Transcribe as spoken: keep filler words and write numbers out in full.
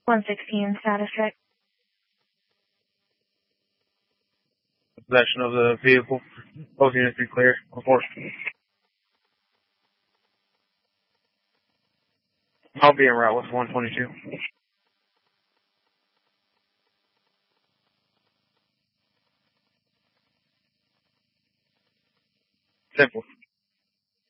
one sixteen, status check. Possession of the vehicle. Both units be clear. Report. I'll be en route with one twenty-two. Simple.